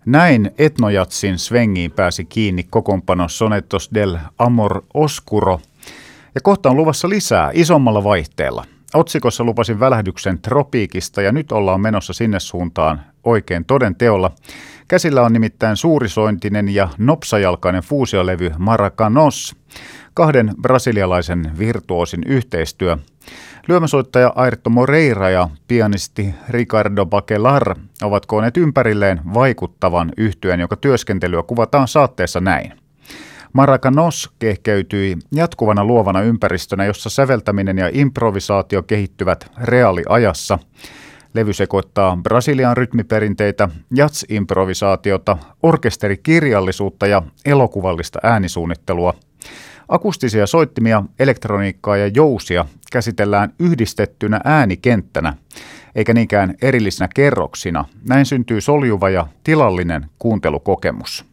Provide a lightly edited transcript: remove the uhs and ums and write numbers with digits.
Näin etnojatsin svengiin pääsi kiinni kokoonpano Sonetos del Amor Oscuro. Ja kohta on luvassa lisää isommalla vaihteella. Otsikossa lupasin välähdyksen tropiikista ja nyt ollaan menossa sinne suuntaan oikein toden teolla. Käsillä on nimittäin suurisointinen ja nopsajalkainen fuusiolevy Maracanos, kahden brasilialaisen virtuosin yhteistyö. Lyömäsoittaja Airto Moreira ja pianisti Ricardo Bacelar ovat kooneet ympärilleen vaikuttavan yhtyeen, jonka työskentelyä kuvataan saatteessa näin. Maracanos kehkeytyi jatkuvana luovana ympäristönä, jossa säveltäminen ja improvisaatio kehittyvät reaaliajassa. Levy sekoittaa Brasilian rytmiperinteitä, jazz-improvisaatiota, orkesterikirjallisuutta ja elokuvallista äänisuunnittelua. Akustisia soittimia, elektroniikkaa ja jousia käsitellään yhdistettynä äänikenttänä, eikä niinkään erillisinä kerroksina. Näin syntyy soljuva ja tilallinen kuuntelukokemus.